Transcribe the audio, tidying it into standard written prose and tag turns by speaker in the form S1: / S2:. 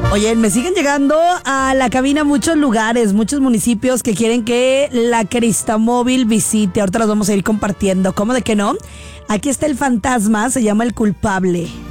S1: Oye, me siguen llegando a la cabina muchos lugares, muchos municipios que quieren que la Cristamóvil visite. Ahorita los vamos a ir compartiendo. ¿Cómo de que no? Aquí está el fantasma, se llama El Culpable.